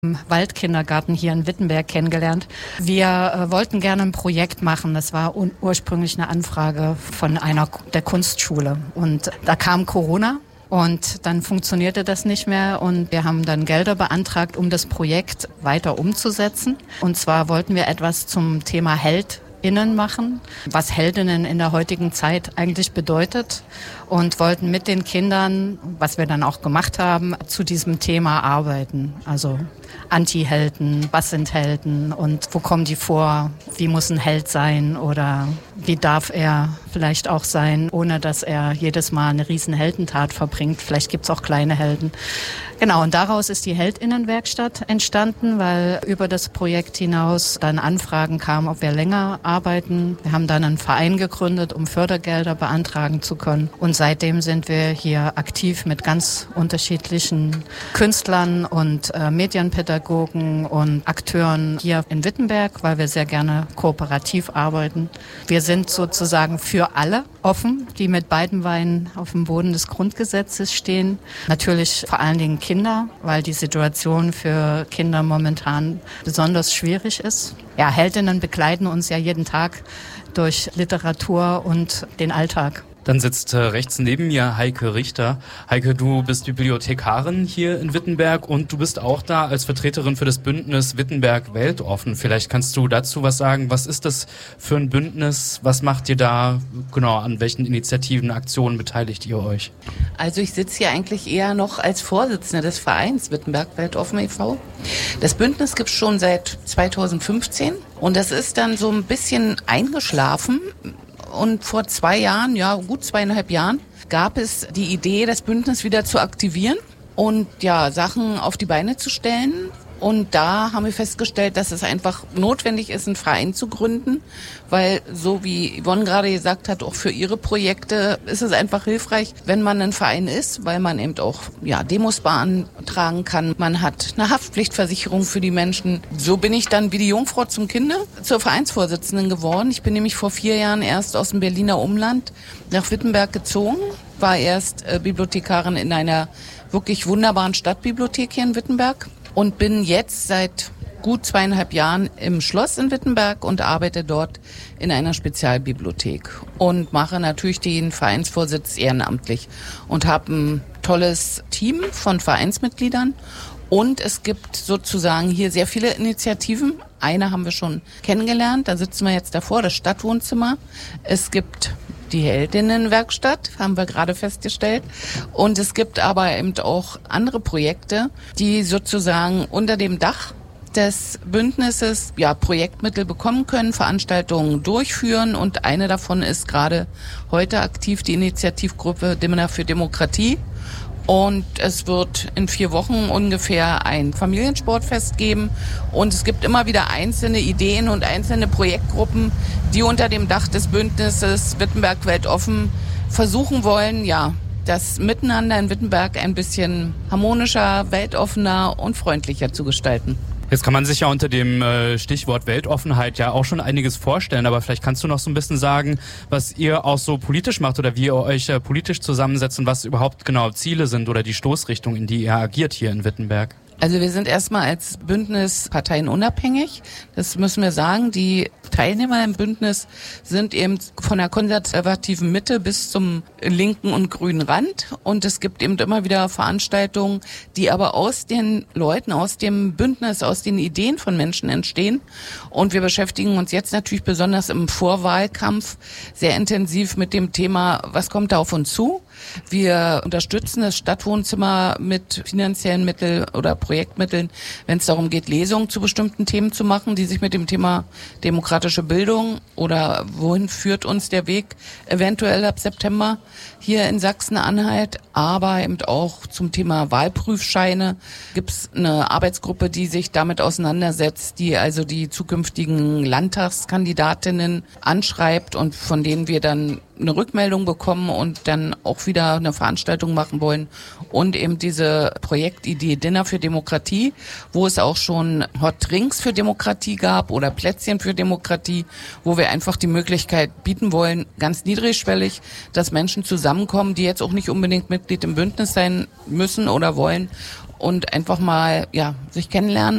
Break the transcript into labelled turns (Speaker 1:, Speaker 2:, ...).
Speaker 1: im Waldkindergarten hier in Wittenberg kennengelernt. Wir wollten gerne ein Projekt machen. Das war ursprünglich eine Anfrage von einer der Kunstschule. Und da kam Corona und dann funktionierte das nicht mehr. Und wir haben dann Gelder beantragt, um das Projekt weiter umzusetzen. Und zwar wollten wir etwas zum Thema HeldInnen machen, was Heldinnen in der heutigen Zeit eigentlich bedeutet, und wollten mit den Kindern, was wir dann auch gemacht haben, zu diesem Thema arbeiten. Also Anti-Helden, was sind Helden und wo kommen die vor, wie muss ein Held sein oder wie darf er vielleicht auch sein, ohne dass er jedes Mal eine riesen Heldentat verbringt. Vielleicht gibt es auch kleine Helden. Genau, und daraus ist die Heldinnenwerkstatt entstanden, weil über das Projekt hinaus dann Anfragen kamen, ob wir länger arbeiten. Wir haben dann einen Verein gegründet, um Fördergelder beantragen zu können. Und seitdem sind wir hier aktiv mit ganz unterschiedlichen Künstlern und Medienpädagogen und Akteuren hier in Wittenberg, weil wir sehr gerne kooperativ arbeiten. Wir sind sozusagen für alle offen, die mit beiden Beinen auf dem Boden des Grundgesetzes stehen. Natürlich vor allen Dingen Kinder, weil die Situation für Kinder momentan besonders schwierig ist. Ja, Heldinnen begleiten uns ja jeden Tag durch Literatur und den Alltag.
Speaker 2: Dann sitzt rechts neben mir Heike Richter. Heike, du bist Bibliothekarin hier in Wittenberg und du bist auch da als Vertreterin für das Bündnis Wittenberg Weltoffen. Vielleicht kannst du dazu was sagen. Was ist das für ein Bündnis? Was macht ihr da? Genau, an welchen Initiativen, Aktionen beteiligt ihr euch?
Speaker 3: Also ich sitze hier eigentlich eher noch als Vorsitzende des Vereins Wittenberg Weltoffen e.V. Das Bündnis gibt es schon seit 2015 und das ist dann so ein bisschen eingeschlafen. Und vor 2 Jahren, ja gut 2,5 Jahren, gab es die Idee, das Bündnis wieder zu aktivieren und ja Sachen auf die Beine zu stellen. Und da haben wir festgestellt, dass es einfach notwendig ist, einen Verein zu gründen, weil so wie Yvonne gerade gesagt hat, auch für ihre Projekte ist es einfach hilfreich, wenn man ein Verein ist, weil man eben auch Demos beantragen kann. Man hat eine Haftpflichtversicherung für die Menschen. So bin ich dann wie die Jungfrau zum Kinde zur Vereinsvorsitzenden geworden. Ich bin nämlich vor 4 Jahren erst aus dem Berliner Umland nach Wittenberg gezogen, war erst Bibliothekarin in einer wirklich wunderbaren Stadtbibliothek hier in Wittenberg. Und bin jetzt seit gut 2,5 Jahren im Schloss in Wittenberg und arbeite dort in einer Spezialbibliothek und mache natürlich den Vereinsvorsitz ehrenamtlich und habe ein tolles Team von Vereinsmitgliedern. Und es gibt sozusagen hier sehr viele Initiativen. Eine haben wir schon kennengelernt, da sitzen wir jetzt davor, das Stadtwohnzimmer. Es gibt die Heldinnenwerkstatt, haben wir gerade festgestellt. Und es gibt aber eben auch andere Projekte, die sozusagen unter dem Dach des Bündnisses Projektmittel bekommen können, Veranstaltungen durchführen. Und eine davon ist gerade heute aktiv die Initiativgruppe Dimmer für Demokratie. Und es wird in 4 Wochen ungefähr ein Familiensportfest geben. Und es gibt immer wieder einzelne Ideen und einzelne Projektgruppen, die unter dem Dach des Bündnisses Wittenberg Weltoffen versuchen wollen, das Miteinander in Wittenberg ein bisschen harmonischer, weltoffener und freundlicher zu gestalten.
Speaker 2: Jetzt kann man sich ja unter dem Stichwort Weltoffenheit ja auch schon einiges vorstellen, aber vielleicht kannst du noch so ein bisschen sagen, was ihr auch so politisch macht oder wie ihr euch politisch zusammensetzt und was überhaupt genau Ziele sind oder die Stoßrichtung, in die ihr agiert hier in Wittenberg.
Speaker 3: Also wir sind erstmal als Bündnis parteienunabhängig. Das müssen wir sagen. Die Teilnehmer im Bündnis sind eben von der konservativen Mitte bis zum linken und grünen Rand. Und es gibt eben immer wieder Veranstaltungen, die aber aus den Leuten, aus dem Bündnis, aus den Ideen von Menschen entstehen. Und wir beschäftigen uns jetzt natürlich besonders im Vorwahlkampf sehr intensiv mit dem Thema, was kommt da auf uns zu? Wir unterstützen das Stadtwohnzimmer mit finanziellen Mitteln oder Projektmitteln, wenn es darum geht, Lesungen zu bestimmten Themen zu machen, die sich mit dem Thema demokratische Bildung oder wohin führt uns der Weg eventuell ab September hier in Sachsen-Anhalt, aber eben auch zum Thema Wahlprüfscheine gibt es eine Arbeitsgruppe, die sich damit auseinandersetzt, die also die zukünftigen Landtagskandidatinnen anschreibt und von denen wir dann eine Rückmeldung bekommen und dann auch wieder eine Veranstaltung machen wollen und eben diese Projektidee Dinner für Demokratie, wo es auch schon Hot Drinks für Demokratie gab oder Plätzchen für Demokratie, wo wir einfach die Möglichkeit bieten wollen, ganz niedrigschwellig, dass Menschen zusammenkommen, die jetzt auch nicht unbedingt Mitglied im Bündnis sein müssen oder wollen und einfach mal sich kennenlernen